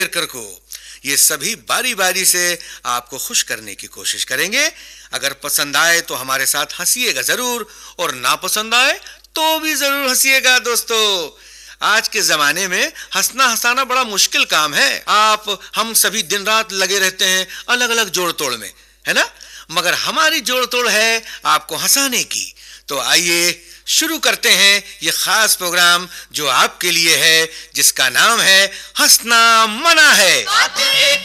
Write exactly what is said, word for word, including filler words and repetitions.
कर को ये सभी बारी बारी से आपको खुश करने की कोशिश करेंगे। अगर पसंद आए तो हमारे साथ हंसिएगा जरूर, और ना पसंद आए तो भी जरूर हंसिएगा। दोस्तों, आज के जमाने में हंसना हंसाना बड़ा मुश्किल काम है। आप हम सभी दिन रात लगे रहते हैं अलग अलग जोड़ तोड़ में, है ना? मगर हमारी जोड़ तोड़ है आपको हंसाने की। तो आइए शुरू करते हैं ये खास प्रोग्राम जो आपके लिए है, जिसका नाम है हंसना मना है।